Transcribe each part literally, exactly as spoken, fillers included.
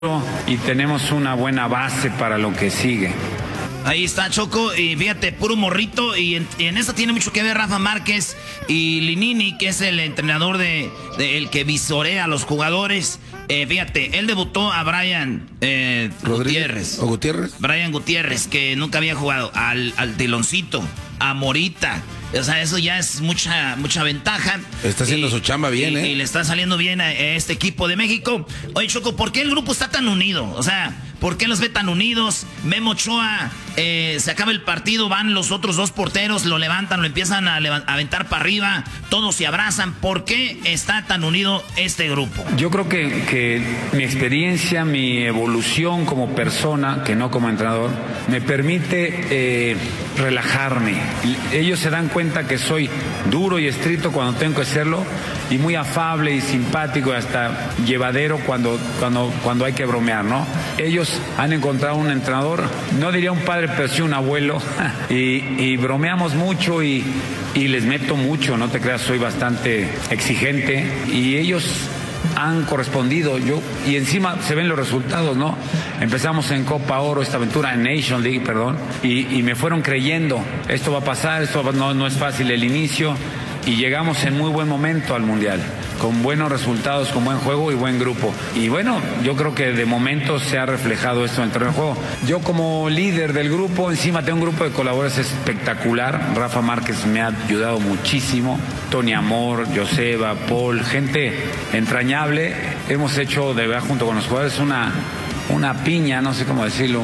y tenemos una buena base para lo que sigue. Ahí está Choco, y fíjate, puro morrito, y en, y en eso tiene mucho que ver Rafa Márquez y Linini, que es el entrenador de, de el que visorea a los jugadores. Eh, fíjate, él debutó a Brian eh, Gutiérrez. ¿O Gutiérrez? Brian Gutiérrez, que nunca había jugado, al, al Tiloncito, a Morita. O sea, eso ya es mucha mucha ventaja. Está haciendo y, su chamba bien, y, ¿eh? Y le está saliendo bien a este equipo de México. Oye, Choco, ¿por qué el grupo está tan unido? O sea, ¿por qué los ve tan unidos? Memo Ochoa, eh, se acaba el partido, van los otros dos porteros, lo levantan, lo empiezan a, a aventar para arriba, todos se abrazan. ¿Por qué está tan unido este grupo? Yo creo que, que mi experiencia, mi evolución como persona, que no como entrenador, me permite eh, relajarme. Ellos se dan cuenta que soy duro y estricto cuando tengo que serlo y muy afable y simpático y hasta llevadero cuando, cuando, cuando hay que bromear, ¿no? Ellos han encontrado un entrenador, no diría un padre, pero sí un abuelo, y, y bromeamos mucho y, y les meto mucho, no te creas, soy bastante exigente y ellos han correspondido, yo, y encima se ven los resultados, ¿no? Empezamos en Copa Oro, esta aventura en Nation League, perdón, y, y me fueron creyendo, esto va a pasar, esto va, no, no es fácil el inicio, y llegamos en muy buen momento al Mundial, con buenos resultados, con buen juego y buen grupo. Y bueno, yo creo que de momento se ha reflejado esto en el terreno de juego. Yo como líder del grupo, encima tengo un grupo de colaboradores espectacular. Rafa Márquez me ha ayudado muchísimo. Tony Amor, Joseba, Paul, gente entrañable. Hemos hecho de verdad junto con los jugadores una, una piña, no sé cómo decirlo.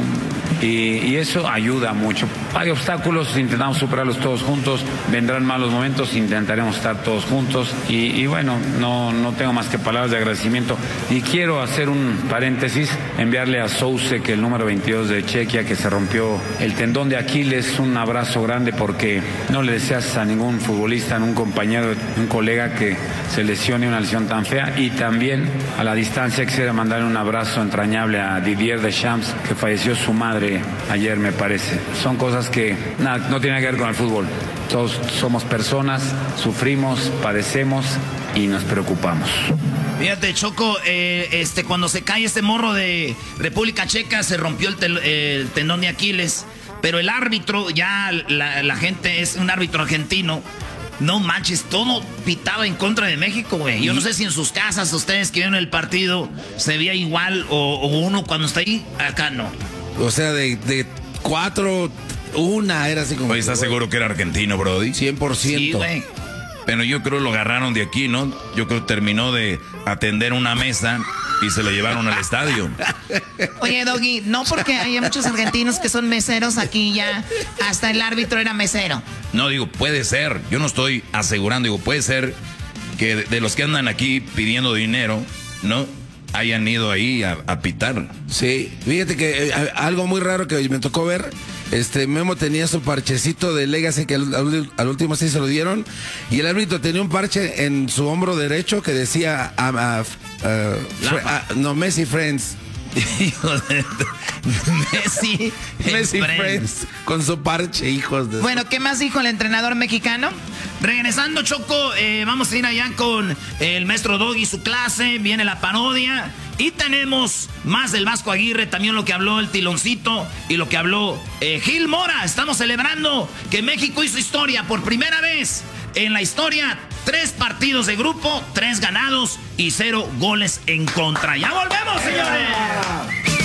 Y, y eso ayuda mucho. Hay obstáculos, intentamos superarlos todos juntos, vendrán malos momentos, intentaremos estar todos juntos y, y bueno, no, no tengo más que palabras de agradecimiento. Y quiero hacer un paréntesis, enviarle a Souce, que el número veintidós de Chequia, que se rompió el tendón de Aquiles, un abrazo grande porque no le deseas a ningún futbolista, a un compañero, un colega que se lesione una lesión tan fea. Y también a la distancia quisiera mandarle un abrazo entrañable a Didier Deschamps, que falleció su madre ayer, me parece. Son cosas que nada, no tienen que ver con el fútbol. Todos somos personas, sufrimos, padecemos y nos preocupamos. Fíjate, Choco, eh, este, cuando se cae este morro de República Checa, se rompió el, tel, el tendón de Aquiles, pero el árbitro, ya la, la gente es un árbitro argentino. No manches, todo pitaba en contra de México, güey. Yo no sé si en sus casas, ustedes que vieron el partido, se veía igual o, o uno cuando está ahí, acá no. O sea, de, de cuatro, una era así como... Oye, ¿estás seguro que era argentino, Brody? cien por ciento. Sí, güey. Pero yo creo lo agarraron de aquí, ¿no? Yo creo que terminó de atender una mesa y se lo llevaron al estadio. Oye, Doggy, no porque hay muchos argentinos que son meseros aquí ya, hasta el árbitro era mesero. No, digo, puede ser. Yo no estoy asegurando, digo, puede ser que de, de los que andan aquí pidiendo dinero, ¿no? Hayan ido ahí a, a pitar. Sí, fíjate que eh, algo muy raro que me tocó ver, este Memo tenía su parchecito de Legacy que al, al, al último sí se lo dieron, y el árbitro tenía un parche en su hombro derecho que decía uh, uh, uh, fre, uh, no, Messi Friends. Messi, Messi Friends. Friends con su parche, hijos de... Bueno, ¿qué más dijo el entrenador mexicano? Regresando, Choco, eh, vamos a ir allá con el maestro Doggy, su clase, viene la parodia y tenemos más del Vasco Aguirre, también lo que habló el Tiloncito y lo que habló eh, Gil Mora. Estamos celebrando que México hizo historia por primera vez en la historia. Tres partidos de grupo, tres ganados y cero goles en contra. ¡Ya volvemos, señores!